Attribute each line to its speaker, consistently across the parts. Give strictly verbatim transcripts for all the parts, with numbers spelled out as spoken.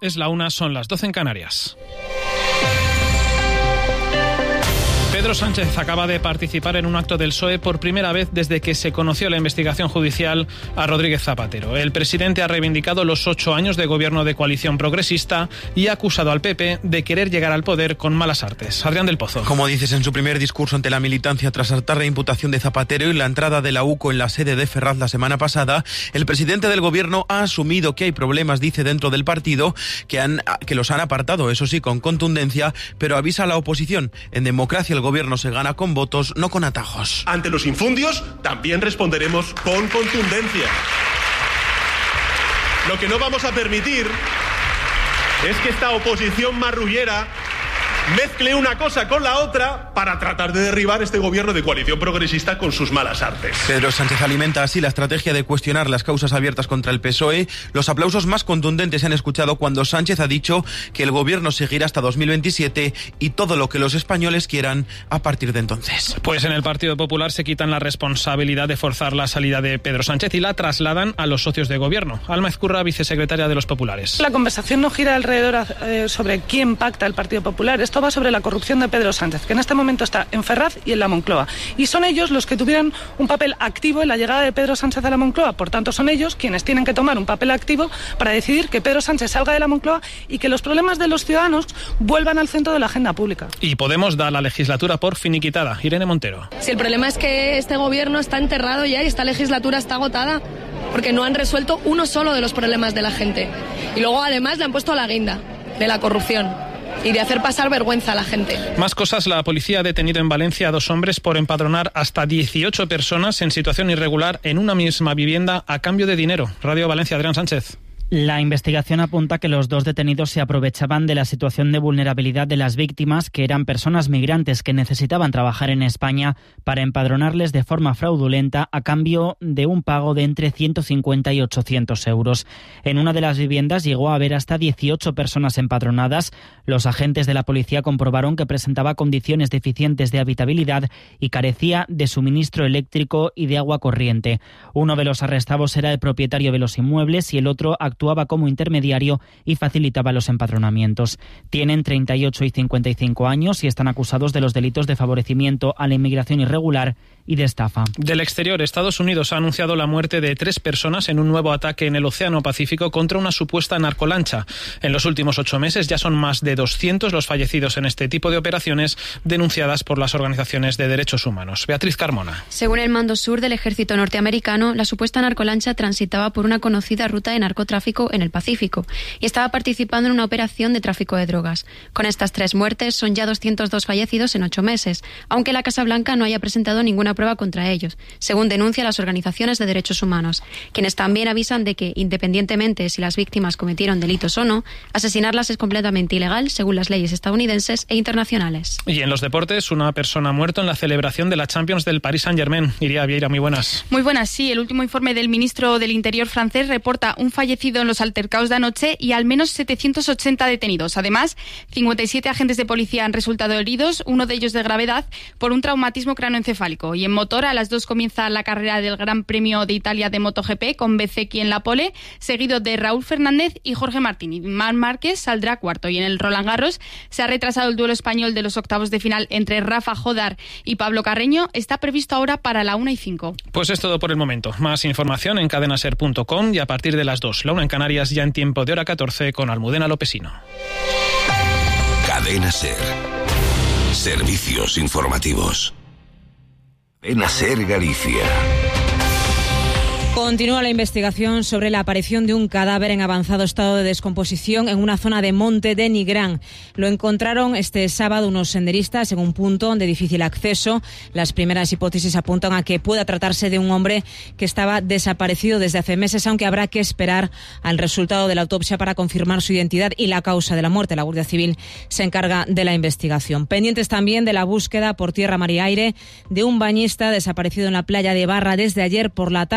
Speaker 1: Es la una, son las doce en Canarias. Pedro Sánchez acaba de participar en un acto del P S O E por primera vez desde que se conoció la investigación judicial a Rodríguez Zapatero. El presidente ha reivindicado los ocho años de gobierno de coalición progresista y ha acusado al P P de querer llegar al poder con malas artes. Adrián del Pozo.
Speaker 2: Como dices en su primer discurso ante la militancia tras saltar la imputación de Zapatero y la entrada de la U C O en la sede de Ferraz la semana pasada, el presidente del gobierno ha asumido que hay problemas, dice, dentro del partido que, han, que los han apartado, eso sí, con contundencia, pero avisa a la oposición. En democracia el gobierno se gana con votos, no con atajos.
Speaker 3: Ante los infundios también responderemos con contundencia. Lo que no vamos a permitir es que esta oposición marrullera mezcle una cosa con la otra para tratar de derribar este gobierno de coalición progresista con sus malas artes.
Speaker 2: Pedro Sánchez alimenta así la estrategia de cuestionar las causas abiertas contra el P S O E. Los aplausos más contundentes se han escuchado cuando Sánchez ha dicho que el gobierno seguirá hasta dos mil veintisiete y todo lo que los españoles quieran a partir de entonces.
Speaker 1: Pues en el Partido Popular se quitan la responsabilidad de forzar la salida de Pedro Sánchez y la trasladan a los socios de gobierno. Alma Ezcurra, vicesecretaria de los populares.
Speaker 4: La conversación no gira alrededor eh, sobre quién pacta el Partido Popular. Esto va sobre la corrupción de Pedro Sánchez, que en este momento está en Ferraz y en la Moncloa. Y son ellos los que tuvieran un papel activo en la llegada de Pedro Sánchez a la Moncloa. Por tanto, son ellos quienes tienen que tomar un papel activo para decidir que Pedro Sánchez salga de la Moncloa y que los problemas de los ciudadanos vuelvan al centro de la agenda pública.
Speaker 1: Y Podemos da la legislatura por finiquitada. Irene Montero.
Speaker 5: Si el problema es que este gobierno está enterrado ya y esta legislatura está agotada, porque no han resuelto uno solo de los problemas de la gente. Y luego además le han puesto la guinda de la corrupción y de hacer pasar vergüenza a la gente.
Speaker 1: Más cosas. La policía ha detenido en Valencia a dos hombres por empadronar hasta dieciocho personas en situación irregular en una misma vivienda a cambio de dinero. Radio Valencia, Adrián Sánchez.
Speaker 6: La investigación apunta que los dos detenidos se aprovechaban de la situación de vulnerabilidad de las víctimas, que eran personas migrantes que necesitaban trabajar en España, para empadronarles de forma fraudulenta a cambio de un pago de entre ciento cincuenta y ochocientos euros. En una de las viviendas llegó a haber hasta dieciocho personas empadronadas. Los agentes de la policía comprobaron que presentaba condiciones deficientes de habitabilidad y carecía de suministro eléctrico y de agua corriente. Uno de los arrestados era el propietario de los inmuebles y el otro actuó actuaba como intermediario y facilitaba los empadronamientos. Tienen treinta y ocho y cincuenta y cinco años y están acusados de los delitos de favorecimiento a la inmigración irregular y de estafa.
Speaker 1: Del exterior, Estados Unidos ha anunciado la muerte de tres personas en un nuevo ataque en el Océano Pacífico contra una supuesta narcolancha. En los últimos ocho meses ya son más de doscientos los fallecidos en este tipo de operaciones denunciadas por las organizaciones de derechos humanos. Beatriz Carmona.
Speaker 7: Según el Mando Sur del ejército norteamericano, la supuesta narcolancha transitaba por una conocida ruta de narcotráfico en el Pacífico y estaba participando en una operación de tráfico de drogas. Con estas tres muertes son ya doscientos dos fallecidos en ocho meses, aunque la Casa Blanca no haya presentado ninguna prueba contra ellos, según denuncian las organizaciones de derechos humanos, quienes también avisan de que, independientemente si las víctimas cometieron delitos o no, asesinarlas es completamente ilegal según las leyes estadounidenses e internacionales.
Speaker 1: Y en los deportes, una persona ha muerto en la celebración de la Champions del Paris Saint-Germain. Iria Vieira, muy buenas.
Speaker 8: Muy buenas, sí. El último informe del ministro del Interior francés reporta un fallecido en los altercados de anoche y al menos setecientos ochenta detenidos. Además, cincuenta y siete agentes de policía han resultado heridos, uno de ellos de gravedad, por un traumatismo cráneoencefálico. Y en motor, a las dos comienza la carrera del Gran Premio de Italia de MotoGP con Bezzecchi en la pole, seguido de Raúl Fernández y Jorge Martín. Y Marc Márquez saldrá cuarto. Y en el Roland Garros se ha retrasado el duelo español de los octavos de final entre Rafa Jodar y Pablo Carreño. Está previsto ahora para la una y cinco.
Speaker 1: Pues es todo por el momento. Más información en cadenaser punto com y a partir de las dos, la una en Canarias, ya en tiempo de hora catorce con Almudena Lopesino.
Speaker 9: Cadena Ser. Servicios informativos. Cadena Ser Galicia.
Speaker 10: Continúa la investigación sobre la aparición de un cadáver en avanzado estado de descomposición en una zona de Monte de Nigrán. Lo encontraron este sábado unos senderistas en un punto de difícil acceso. Las primeras hipótesis apuntan a que pueda tratarse de un hombre que estaba desaparecido desde hace meses, aunque habrá que esperar al resultado de la autopsia para confirmar su identidad y la causa de la muerte. La Guardia Civil se encarga de la investigación. Pendientes también de la búsqueda por tierra, mar y aire de un bañista desaparecido en la playa de Barra desde ayer por la tarde. Shelly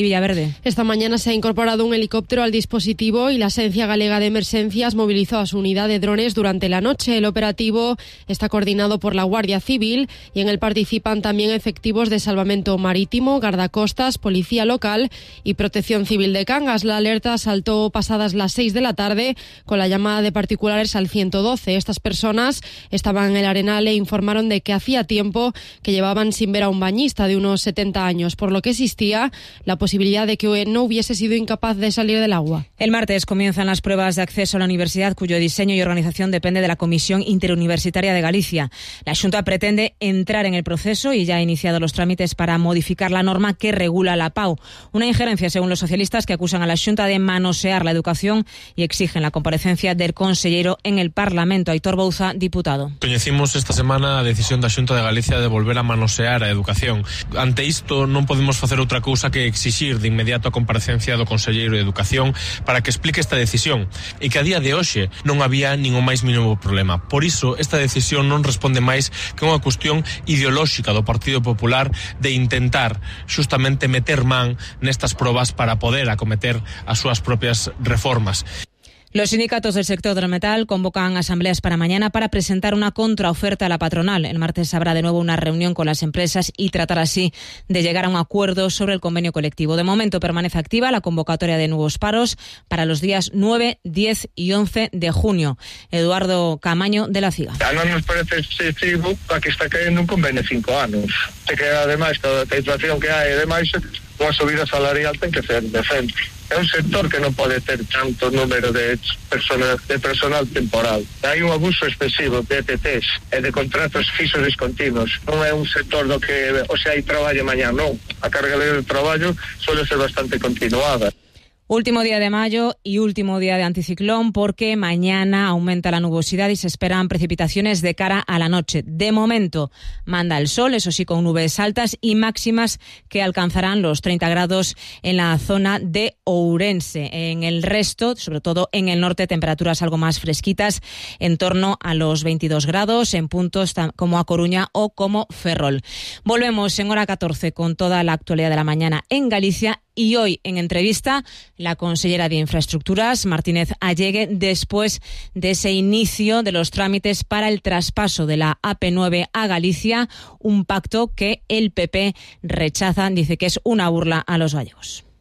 Speaker 10: Villaverde.
Speaker 11: Esta mañana se ha incorporado un helicóptero al dispositivo y la Agencia Galega de Emergencias movilizó a su unidad de drones durante la noche. El operativo está coordinado por la Guardia Civil y en él participan también efectivos de salvamento marítimo, guardacostas, policía local y protección civil de Cangas. La alerta saltó pasadas las seis de la tarde con la llamada de particulares al ciento doce. Estas personas estaban en el Arenal e informaron de que hacía tiempo que llevaban sin ver a un bañista de unos setenta años, por lo que existía la posibilidad de que no hubiese sido incapaz de salir del agua.
Speaker 10: El martes comienzan las pruebas de acceso a la universidad, cuyo diseño y organización depende de la Comisión Interuniversitaria de Galicia. La Xunta pretende entrar en el proceso y ya ha iniciado los trámites para modificar la norma que regula la P A U. Una injerencia, según los socialistas, que acusan a la Xunta de manosear la educación y exigen la comparecencia del consellero en el Parlamento. Aitor Bouza, diputado.
Speaker 12: Coñecimos esta semana a decisión da Xunta de Galicia de volver a manosear a educación. Ante isto non podemos facer outra cousa que exixir de inmediato a comparecencia do conselleiro de Educación para que explique esta decisión e que a día de hoxe non había nin o máis mínimo problema. Por iso, esta decisión non responde máis que unha cuestión ideolóxica do Partido Popular de intentar xustamente meter man nestas probas para poder acometer as súas propias reformas.
Speaker 10: Los sindicatos del sector del metal convocan asambleas para mañana para presentar una contraoferta a la patronal. El martes habrá de nuevo una reunión con las empresas y tratar así de llegar a un acuerdo sobre el convenio colectivo. De momento permanece activa la convocatoria de nuevos paros para los días nueve, diez y once de junio. Eduardo Camaño, de la C I G A.
Speaker 13: A non nos parece excesivo a que está caendo un convenio de cinco anos. Se que ademais toda a inflación que hai, ademais unha subida salarial ten que ser decente. É un sector que non pode ter tanto número de personal, de personal temporal. Hai un abuso excesivo de E T Ts e de contratos fixos discontinuos. Non é un sector do que, o sea, hai traballo mañá, non. A carga de traballo suele ser bastante continuada.
Speaker 10: Último día de mayo y último día de anticiclón, porque mañana aumenta la nubosidad y se esperan precipitaciones de cara a la noche. De momento manda el sol, eso sí, con nubes altas y máximas que alcanzarán los treinta grados en la zona de Ourense. En el resto, sobre todo en el norte, temperaturas algo más fresquitas, en torno a los veintidós grados en puntos como A Coruña o como Ferrol. Volvemos en hora catorce con toda la actualidad de la mañana en Galicia. Y hoy, en entrevista, la consellera de Infraestructuras, Martínez Allegue, después de ese inicio de los trámites para el traspaso de la A P nueve a Galicia, un pacto que el P P rechaza, dice que es una burla a los gallegos.